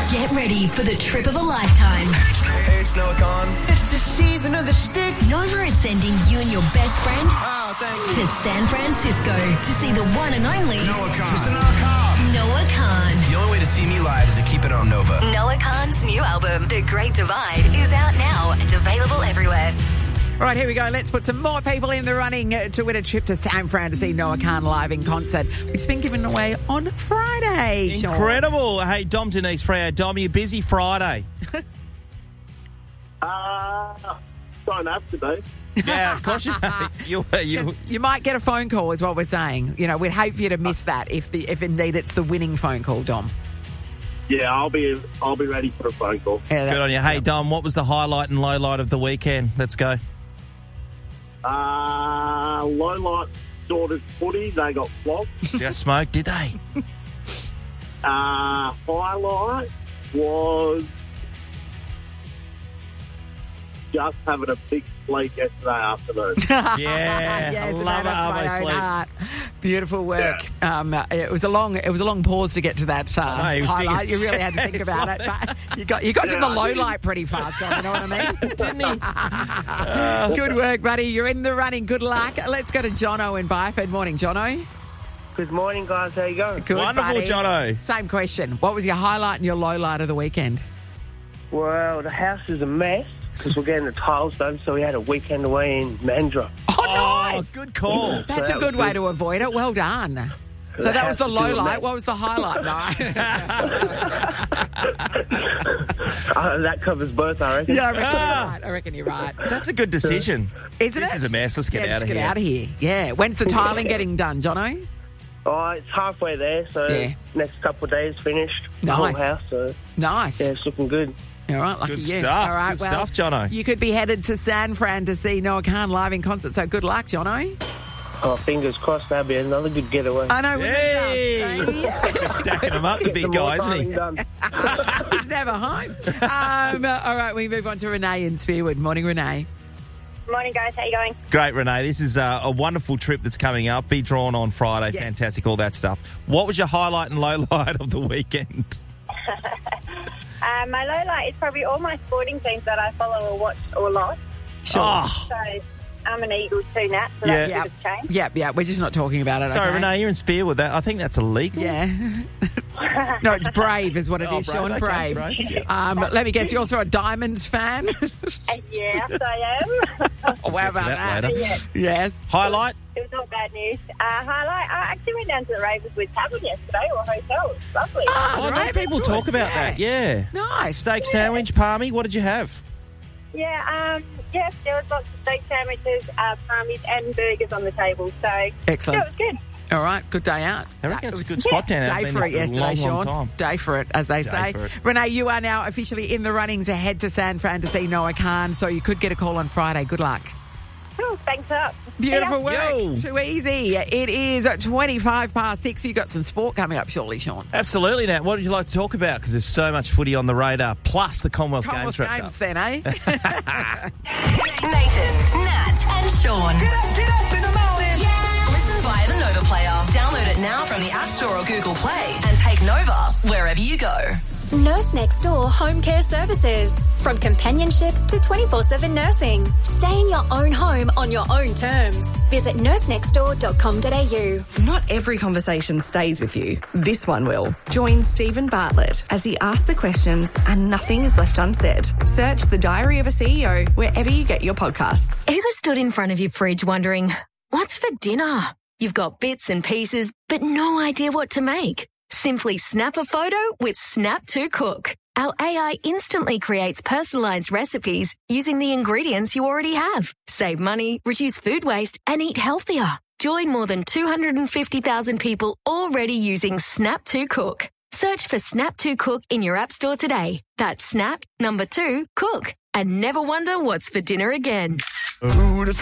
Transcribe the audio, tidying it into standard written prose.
Get ready for the trip of a lifetime. Hey, it's Noah Khan. It's the season of the sticks. Nova is sending you and your best friend Thank you. to San Francisco to see the one and only Noah Khan. Mr. Noah Khan. Noah Khan. The only way to see me live is to keep it on Nova. Noah Khan's new album, The Great Divide, is out now and available everywhere. All right, here we go. Let's put some more people in the running to win a trip to San Fran to see Noah Khan live in concert. It's been given away on Friday. Sean. Incredible. Hey, Dom, Denise Freo. Dom, you busy Friday? Don't have to be. Yeah, of course you You might get a phone call is what we're saying. You know, we'd hate for you to miss that if indeed it's the winning phone call, Dom. Yeah, I'll be ready for a phone call. Yeah, Good on you. Hey, Dom, what was the highlight and low light of the weekend? Let's go. Low light daughters footy, they got flogged. Just smoke, did they? Highlight was just having a big sleep yesterday afternoon. Yeah, Yes, I and love it. that's Arvo my own sleep. heart. Beautiful work. It was a long pause to get to that know, he was highlight. digging- You really had to think It's about like- it. But you got to the low light pretty fast, Dom, you know what I mean? Didn't he? Good work, buddy. You're in the running. Good luck. Let's go to Jono in Byford. Morning, Jono. Good morning, guys. How you going? Good, Wonderful, buddy. Jono. Same question. What was your highlight and your low light of the weekend? Well, the house is a mess because we're getting the tiles done, so we had a weekend away in Mandurah. Oh, nice. Good call. That's a good way to avoid it. Well done. So that was the low light. What was the highlight? No. That covers both, I reckon. Yeah, I reckon you're right. That's a good decision. Isn't This it? is a mess. Let's get out let's of get here. out of here. Yeah. When's the tiling getting done, Jono? Oh, it's halfway there, so Yeah. next couple of days finished. The whole Nice. house, so Nice. yeah, it's looking good. All right, lucky Good you. stuff. All right, Good stuff, Jono. You could be headed to San Fran to see Noah Khan live in concert, so good luck, Jono. Oh, fingers crossed, that'll be another good getaway. I know. Hey! Just stacking them up, the big Get guy, more isn't he? tiling done. He's never home. All right, we move on to Renee in Spearwood. Morning, Renee. Morning, guys. How you going? Great, Renee. This is a wonderful trip that's coming up. Be drawn on Friday. Yes. Fantastic, all that stuff. What was your highlight and low light of the weekend? My low light is probably all my sporting teams that I follow or watch or lost. Sure. Oh, So I'm an Eagles too, Nat, so Yeah. that's a bit of change. Yep, we're just not talking about it. sorry, okay? Renee, you're in Spearwood. I think that's illegal. Yeah. No, it's Brave is what it is, Sean. okay, Brave. Brave. Let me guess, you're also a Diamonds fan? Yes, I am. Oh, how about that that? later. Yes. Highlight? It was not bad news. Highlight, I actually went down to the Ravens with Tavern yesterday, or hotel. It was lovely. Oh, right, don't people that's talk right. about that? Yeah. Nice. Steak sandwich, palmy. What did you have? Yeah, yes, there was lots of steak sandwiches, palmies and burgers on the table. So, Excellent. yeah, it was good. All right, good day out. I reckon it's a good spot down there. Day I've for been it yesterday, for a Sean. long time. Day for it, as they say. for it. Renee, you are now officially in the running to head to San Fran to see Noah Khan, so you could get a call on Friday. Good luck. Cool, thanks up. Beautiful work. Yo. Too easy. It is 6:25. You've got some sport coming up, surely, Sean. Absolutely, Nat. What would you like to talk about? Because there's so much footy on the radar, plus the Commonwealth Commonwealth Games wrapped Games up. then, eh? Nathan, Nat, and Sean. Get up in the morning. Listen via the Nova Player. Download it now from the App Store or Google Play and take Nova wherever you go. Nurse Next Door Home Care Services. From companionship to 24/7 nursing. Stay in your own home on your own terms. Visit nursenextdoor.com.au. Not every conversation stays with you. This one will. Join Stephen Bartlett as he asks the questions and nothing is left unsaid. Search The Diary of a CEO wherever you get your podcasts. Ever stood in front of your fridge wondering, what's for dinner? You've got bits and pieces, but no idea what to make. Simply snap a photo with Snap to Cook. Our AI instantly creates personalized recipes using the ingredients you already have. Save money, reduce food waste, and eat healthier. Join more than 250,000 people already using Snap to Cook. Search for Snap to Cook in your app store today. That's Snap, 2, Cook. And never wonder what's for dinner again.